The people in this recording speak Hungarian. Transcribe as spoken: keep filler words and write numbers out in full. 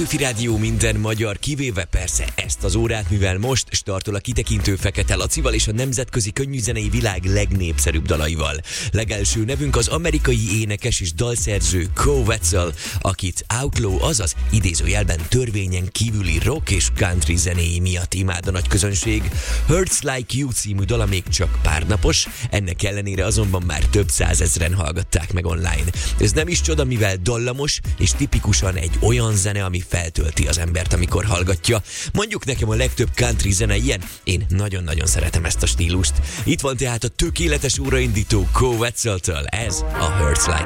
Petőfi Rádió minden magyar, kivéve persze ezt az órát, mivel most startol a kitekintő Fekete Lacival és a nemzetközi könnyűzenei világ legnépszerűbb dalaival. Legelső nevünk az amerikai énekes és dalszerző Koe Wetzel, akit Outlaw, azaz idézőjelben törvényen kívüli rock és country zenéi miatt imád a nagy közönség. Hurts Like You című dala még csak pár napos, ennek ellenére azonban már több százezren hallgatták meg online. Ez nem is csoda, mivel dallamos és tipikusan egy olyan zene, ami feltölti az embert, amikor hallgatja. Mondjuk nekem a legtöbb country zene ilyen, én nagyon-nagyon szeretem ezt a stílust. Itt van tehát a tökéletes óraindító Koe Wetzeltől, ez a Hurts Like